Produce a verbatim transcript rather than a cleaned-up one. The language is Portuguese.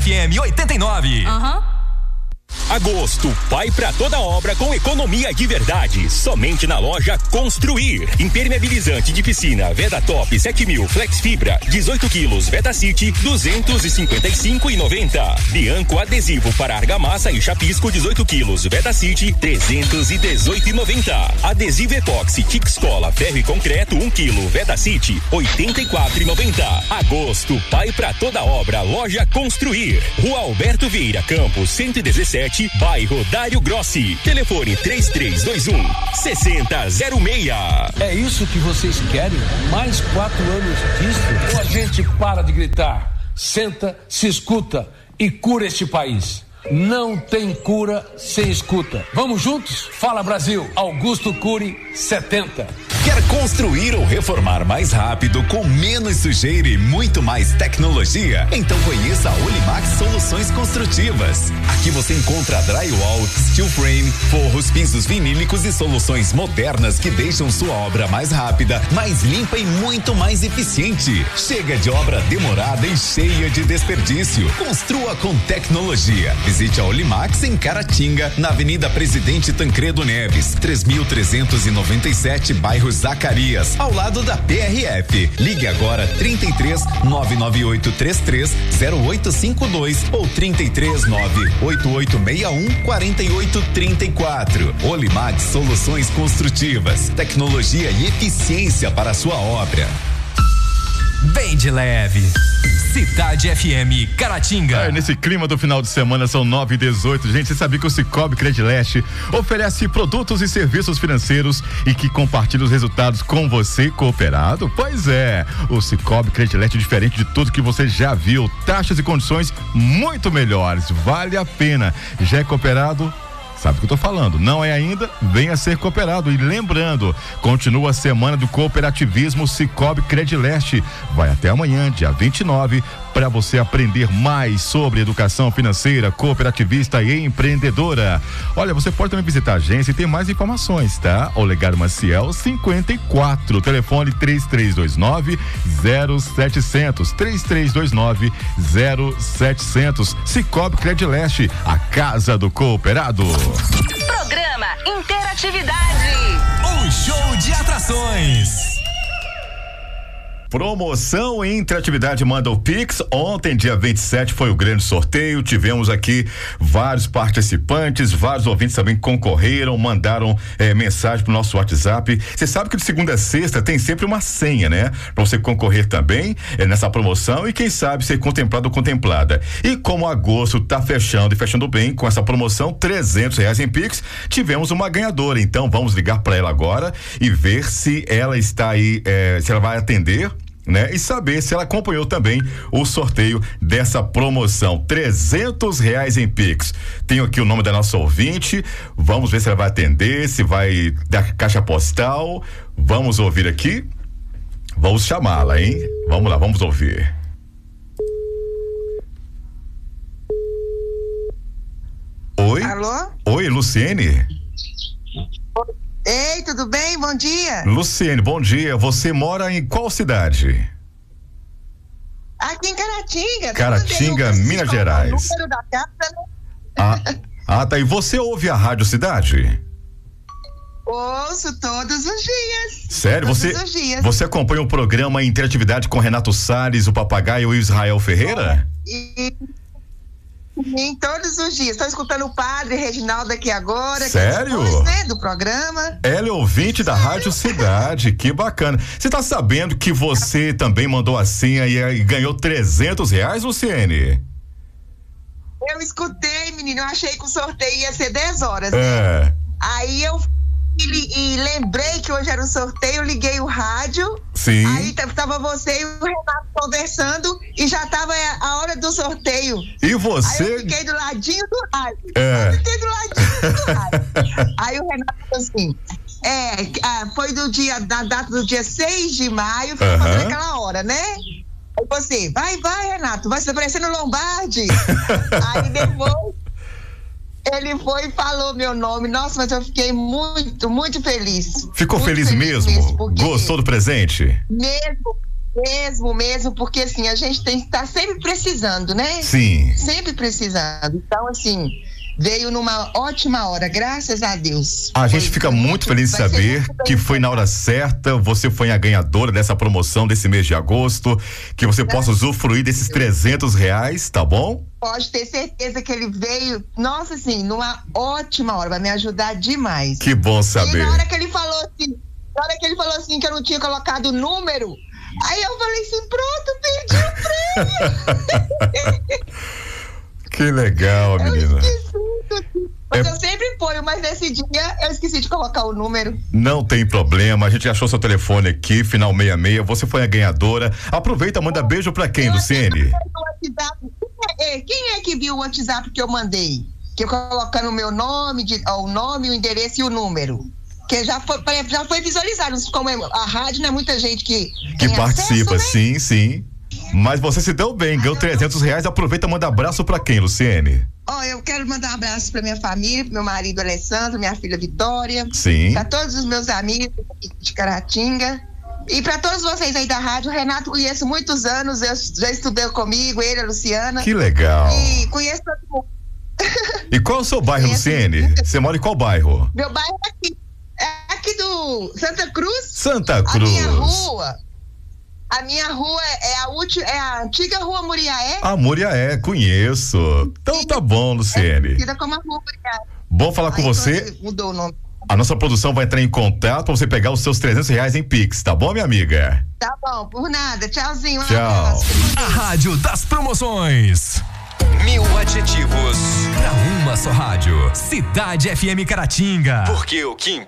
F M oitenta e nove. Aham. Uhum. Agosto, vai pra toda obra com economia de verdade. Somente na loja Construir. Impermeabilizante de piscina Vedatop sete mil Flex Fibra dezoito quilos Vetacity duzentos e cinquenta e cinco reais e noventa centavos. Bianco adesivo para argamassa e chapisco dezoito quilos Vetacity trezentos e dezoito reais e noventa centavos. Adesivo epóxi Tixcola ferro e concreto um quilo Vetacity oitenta e quatro reais e noventa centavos. Agosto, vai pra toda obra loja Construir. Rua Alberto Vieira Campos cento e dezessete, bairro Dário Grossi. Telefone três três dois um, seis zero zero seis. É isso que vocês querem? Mais quatro anos disso? Ou a gente para de gritar, senta, se escuta e cura este país? Não tem cura sem escuta. Vamos juntos? Fala Brasil, Augusto Cury setenta. Quer construir ou reformar mais rápido, com menos sujeira e muito mais tecnologia? Então conheça a Olimax Soluções Construtivas. Aqui você encontra drywall, steel frame, forros, pisos vinílicos e soluções modernas que deixam sua obra mais rápida, mais limpa e muito mais eficiente. Chega de obra demorada e cheia de desperdício. Construa com tecnologia. Visite a Olimax em Caratinga, na Avenida Presidente Tancredo Neves, três mil trezentos e noventa e sete, bairro Zacarias, ao lado da P R F. Ligue agora trinta e três, nove nove oito três três, zero oito cinco dois ou trinta e três, nove oito oito seis um, quatro oito três quatro. Olimax Soluções Construtivas, tecnologia e eficiência para a sua obra. Bem de leve. Cidade F M Caratinga. É, nesse clima do final de semana, são nove e dezoito. Gente, você sabia que o Cicobi Credileste oferece produtos e serviços financeiros e que compartilha os resultados com você, cooperado? Pois é, o Cicobi Credileste é diferente de tudo que você já viu. Taxas e condições muito melhores. Vale a pena. Já é cooperado? Sabe o que eu tô falando? Não é ainda? Venha ser cooperado. E lembrando, continua a semana do cooperativismo Cicobi Credileste. Vai até amanhã, dia vinte e nove, para você aprender mais sobre educação financeira, cooperativista e empreendedora. Olha, você pode também visitar a agência e ter mais informações, tá? Olegário Maciel cinquenta e quatro, telefone três três dois nove, zero sete zero zero, três três dois nove, zero sete zero zero. Cicobi Credileste, a casa do cooperado. Programa Interatividade. Um show de atrações. Promoção Interatividade manda o Pix. Ontem, dia vinte e sete, foi o grande sorteio. Tivemos aqui vários participantes, vários ouvintes também concorreram, mandaram eh, mensagem pro nosso WhatsApp. Você sabe que de segunda a sexta tem sempre uma senha, né? Pra você concorrer também eh, nessa promoção e quem sabe ser contemplado ou contemplada. E como agosto tá fechando e fechando bem com essa promoção, trezentos reais em Pix, tivemos uma ganhadora. Então vamos ligar para ela agora e ver se ela está aí, eh, se ela vai atender, né? E saber se ela acompanhou também o sorteio dessa promoção, trezentos reais em Pix. Tenho aqui o nome da nossa ouvinte, vamos ver se ela vai atender, se vai dar caixa postal. Vamos ouvir aqui, vamos chamá-la, hein? Vamos lá, vamos ouvir. Oi? Alô? Oi, Luciene? Ei, tudo bem? Bom dia. Luciene, bom dia. Você mora em qual cidade? Aqui em Caratinga. Caratinga, Minas Gerais. O número da casa, né? Ah, ah, tá. E você ouve a Rádio Cidade? Ouço todos os dias. Sério? Todos Você, os dias. você acompanha o programa Interatividade com Renato Salles, o Papagaio e o Israel Ferreira? E, Sim, todos os dias. Estou escutando o padre Reginaldo aqui agora. Sério? Que é depois, né, do programa. Ela é ouvinte da Rádio Cidade, que bacana. Você tá sabendo que você também mandou a senha e, e ganhou trezentos reais, Luciene? Eu escutei, menino, eu achei que o sorteio ia ser dez horas, É. né? Aí eu e, e lembrei que hoje era o sorteio, eu liguei o rádio. Sim. Aí tava você e o Renato conversando e já tava a hora do sorteio. E você? Aí eu fiquei do ladinho do rádio. É. Eu fiquei do ladinho do rádio. Aí o Renato falou assim, é, foi do dia, na data do dia seis de maio, foi Aham. fazer aquela hora, né? Aí você, vai, vai, Renato, vai se parecendo Lombardi. Aí depois ele foi e falou meu nome. Nossa, mas eu fiquei muito, muito feliz. Ficou muito feliz, feliz mesmo? mesmo porque Gostou do presente? Mesmo, Mesmo, mesmo, porque assim, a gente tem que estar sempre precisando, né? Sim. Sempre precisando. Então, assim, veio numa ótima hora, graças a Deus. A gente Foi fica muito feliz de vai ser saber muito bem que foi na hora certa, você foi a ganhadora dessa promoção desse mês de agosto, que você possa usufruir desses trezentos reais, tá bom? Pode ter certeza que ele veio, nossa, assim, numa ótima hora, vai me ajudar demais. Que bom saber. E na hora que ele falou assim, na hora que ele falou assim que eu não tinha colocado o número, aí eu falei assim, pronto, perdi o prêmio. Que legal, eu menina. Esqueci, mas É... eu sempre ponho, mas nesse dia eu esqueci de colocar o número. Não tem problema, a gente achou seu telefone aqui, final sessenta e seis, você foi a ganhadora. Aproveita, manda beijo pra quem, Eu Luciene? Quem é que viu o WhatsApp que eu mandei? Que eu colocando o meu nome, de, ó, o nome, o endereço e o número. Que já foi, já foi visualizado. Como a rádio, não é muita gente que. Que tem participa, acesso, né? sim, sim. Mas você se deu bem, ganhou trezentos reais. Aproveita e manda abraço pra quem, Luciene? Ó, eu quero mandar um abraço pra minha família, pro meu marido Alessandro, minha filha Vitória. Sim. Pra todos os meus amigos de Caratinga. E pra todos vocês aí da rádio. O Renato conheço muitos anos, eu já estudei comigo, ele, a Luciana. Que legal. E conheço todo mundo. E qual é o seu bairro, Conheço Luciene? muita- Você mora em qual bairro? Meu bairro é aqui. É aqui do Santa Cruz. Santa A Cruz. minha rua. A minha rua é a última, é a antiga Rua Muriaé. A Muriaé, conheço. Então tá bom, Luciene. É conhecida como a Rua Muriaé. Bom falar com Aí, você. então, mudou o nome. A nossa produção vai entrar em contato pra você pegar os seus trezentos reais em Pix, tá bom, minha amiga? Tá bom, por nada. Tchauzinho. um Tchau. abraço. A rádio das promoções. Mil adjetivos. Pra uma só rádio. Cidade F M Caratinga. Porque o que